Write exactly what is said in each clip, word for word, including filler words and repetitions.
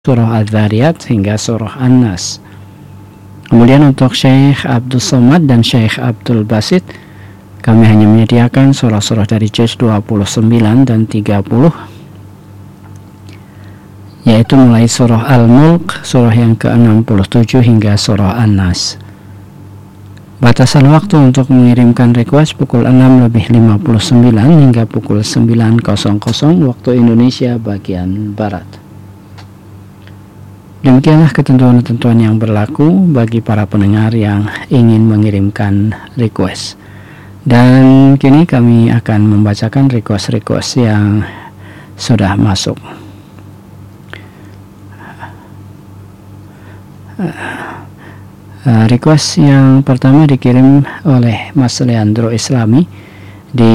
surah Adz-Dzariyat hingga surah An-Nas. Kemudian untuk Syekh Abdul Somad dan Syekh Abdul Basit, kami hanya menyediakan surah-surah dari juz dua puluh sembilan dan tiga puluh, yaitu mulai surah Al-Mulk, surah yang ke enam puluh tujuh hingga surah An-Nas. Batasan waktu untuk mengirimkan request pukul enam lebih lima puluh sembilan hingga pukul sembilan waktu Indonesia bagian Barat. Demikianlah ketentuan-ketentuan yang berlaku bagi para pendengar yang ingin mengirimkan request. Dan kini kami akan membacakan request-request yang sudah masuk. Uh, request yang pertama dikirim oleh Mas Leandro Islami di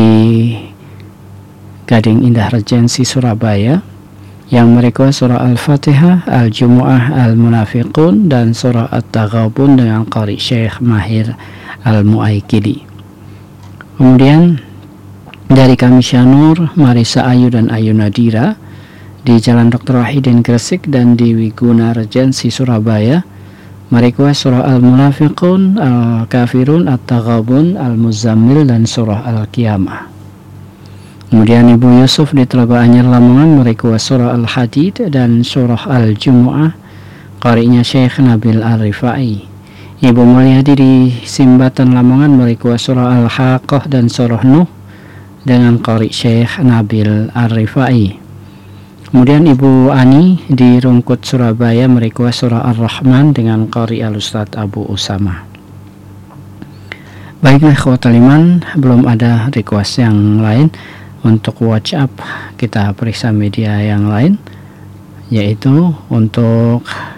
Gading Indah Regency Surabaya, yang merequest surah Al-Fatihah, Al-Jumu'ah, Al-Munafiqun, dan surah At-Taghabun dengan qari Syekh Mahir Al-Muaikidi. Kemudian dari kami Syanur, Marisa Ayu dan Ayu Nadira di Jalan Doktor Wahidin Gresik dan di Wiguna Regency Surabaya, merequest surah Al-Munafiqun, Al-Kafirun, At-Taghabun, Al-Muzammil, dan surah Al-Qiyamah. Kemudian Ibu Yusuf di Telaga Anyar Lamongan merequest surah Al-Hadid dan surah Al-Jumu'ah, qari'nya Syekh Nabil Ar-Rifai. Ibu Mulyadi di Simbatan Lamongan merequest surah Al-Haqqah dan surah Nuh dengan qari' Syekh Nabil Ar-Rifai. Kemudian Ibu Ani di Rungkut Surabaya merequest surah Ar-Rahman dengan qari' Al-Ustadz Abu Usama. Baiklah ikhwatal iman, belum ada request yang lain. Untuk WhatsApp kita periksa media yang lain, yaitu untuk